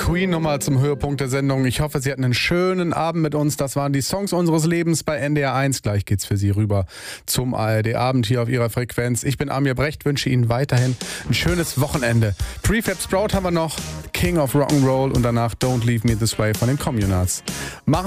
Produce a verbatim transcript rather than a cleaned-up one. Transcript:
Queen nochmal zum Höhepunkt der Sendung. Ich hoffe, Sie hatten einen schönen Abend mit uns. Das waren die Songs unseres Lebens bei N D R eins. Gleich geht's für Sie rüber zum A R D-Abend hier auf Ihrer Frequenz. Ich bin Amir Brecht, wünsche Ihnen weiterhin ein schönes Wochenende. Prefab Sprout haben wir noch, King of Rock'n'Roll und danach Don't Leave Me This Way von den Communards. Machen